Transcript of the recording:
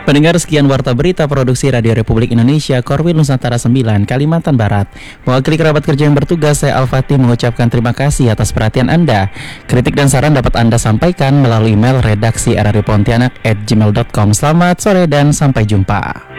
Pendengar, sekian Warta Berita Produksi Radio Republik Indonesia, Korwil Nusantara 9, Kalimantan Barat. Mewakili kerabat kerja yang bertugas, saya Al-Fatih mengucapkan terima kasih atas perhatian Anda. Kritik dan saran dapat Anda sampaikan melalui email redaksi rrpontianak@gmail.com. Selamat sore dan sampai jumpa.